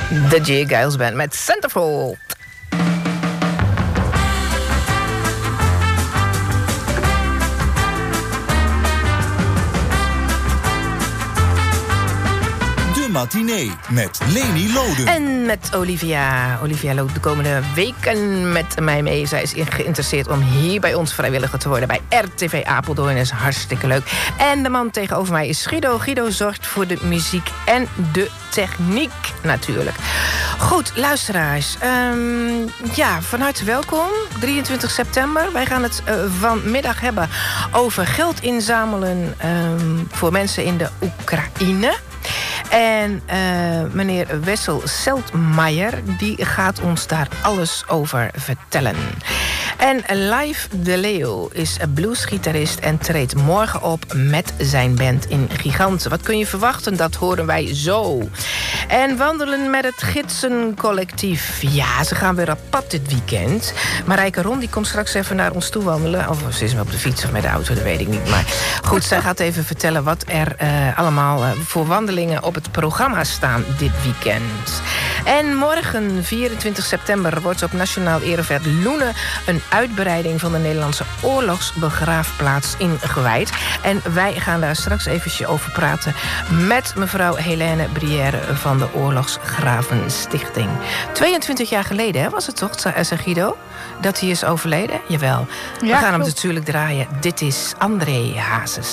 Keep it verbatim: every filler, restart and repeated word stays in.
De J. Geils Band met Centerfold. Matinee met Leni Loden. En met Olivia. Olivia loopt de komende weken met mij mee. Zij is geïnteresseerd om hier bij ons vrijwilliger te worden bij R T V Apeldoorn. Dat is hartstikke leuk. En de man tegenover mij is Guido. Guido zorgt voor de muziek en de techniek natuurlijk. Goed, luisteraars. Um, ja, van harte welkom. drieëntwintig september. Wij gaan het uh, vanmiddag hebben over geld inzamelen um, voor mensen in de Oekraïne. En uh, meneer Wessel Seltmaier die gaat ons daar alles over vertellen. En Live de Leeuw is een bluesgitarist en treedt morgen op met zijn band in Giganten. Wat kun je verwachten? Dat horen wij zo. En wandelen met het Gidsencollectief. Ja, ze gaan weer op pad dit weekend. Marijke Ron die komt straks even naar ons toe wandelen. Of ze is op de fiets of met de auto, dat weet ik niet. Maar goed, zij gaat even vertellen wat er uh, allemaal uh, voor wandelingen op het programma staan dit weekend. En morgen, vierentwintig september, wordt op Nationaal Ereveld Loenen een uitbreiding van de Nederlandse oorlogsbegraafplaats ingewijd. En wij gaan daar straks eventjes over praten met mevrouw Helene Brière van de Oorlogsgravenstichting. tweeëntwintig jaar geleden, hè, was het toch, zei Guido, dat hij is overleden? Jawel. Ja, we gaan hem natuurlijk draaien. Dit is André Hazes.